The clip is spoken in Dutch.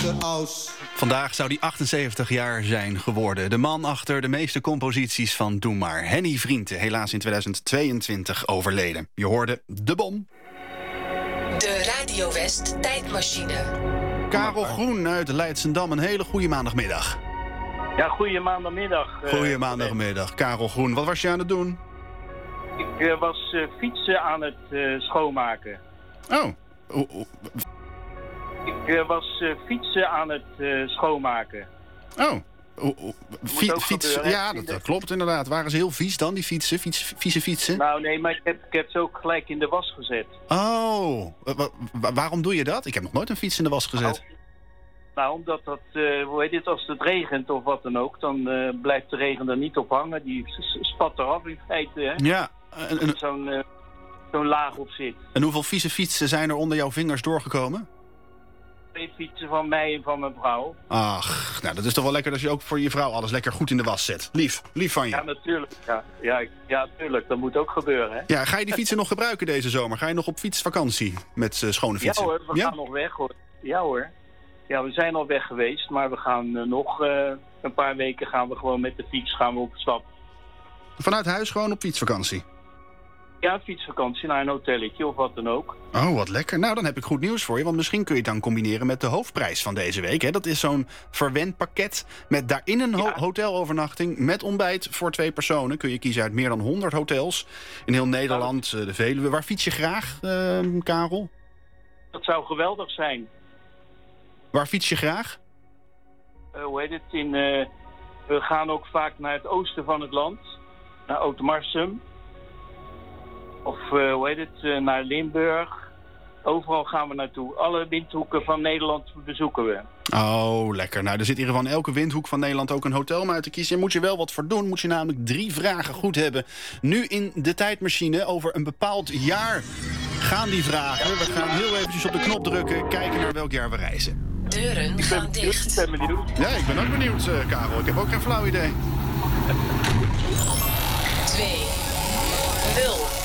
aus. Vandaag zou hij 78 jaar zijn geworden. De man achter de meeste composities van Doe Maar. Henny Vrienden, helaas in 2022 overleden. Je hoorde De Bom. De Radio West tijdmachine. Karel Groen uit Leidschendam, een hele goede maandagmiddag. Ja, goeie maandagmiddag. Goeie maandagmiddag, Karel Groen. Wat was je aan het doen? Ik was fietsen aan het schoonmaken. Oh. Ik was fietsen aan het schoonmaken. Oh. Gebeuren, ja, dat klopt inderdaad. Waren ze heel vies dan, die fietsen? Vieze fietsen? Nou nee, maar ik heb ze ook gelijk in de was gezet. Oh. Waarom doe je dat? Ik heb nog nooit een fiets in de was gezet. Nou, omdat dat, als het regent of wat dan ook, dan blijft de regen er niet op hangen. Die spat eraf in feite, hè. Ja. Zo'n laag op zit. En hoeveel vieze fietsen zijn er onder jouw vingers doorgekomen? 2 fietsen van mij en van mijn vrouw. Ach, nou dat is toch wel lekker dat je ook voor je vrouw alles lekker goed in de was zet. Lief van je. Ja, natuurlijk. Ja, natuurlijk. Dat moet ook gebeuren, hè. Ja, ga je die fietsen nog gebruiken deze zomer? Ga je nog op fietsvakantie met schone fietsen? Ja hoor, we gaan nog weg hoor. Ja hoor. Ja, we zijn al weg geweest, maar we gaan nog een paar weken gaan we gewoon met de fiets op stap. Vanuit huis gewoon op fietsvakantie? Ja, fietsvakantie naar een hotelletje of wat dan ook. Oh, wat lekker. Nou, dan heb ik goed nieuws voor je. Want misschien kun je het dan combineren met de hoofdprijs van deze week. Hè? Dat is zo'n verwend pakket met daarin een hotelovernachting met ontbijt voor 2 personen. Kun je kiezen uit meer dan 100 hotels in heel Nederland, de Veluwe. Waar fiets je graag, Karel? Dat zou geweldig zijn. Waar fiets je graag? We gaan ook vaak naar het oosten van het land. Naar Oud-Marsum. Of naar Limburg. Overal gaan we naartoe. Alle windhoeken van Nederland bezoeken we. Oh, lekker. Nou, er zit in ieder geval in elke windhoek van Nederland ook een hotel om uit te kiezen. Je moet je wel wat voor doen. Moet je namelijk 3 vragen goed hebben. Nu in de tijdmachine over een bepaald jaar gaan die vragen. We gaan heel eventjes op de knop drukken. Kijken naar welk jaar we reizen. Deuren gaan dicht. Ik ben benieuwd. Ja, ik ben ook benieuwd, Karel. Ik heb ook geen flauw idee. 2, 0.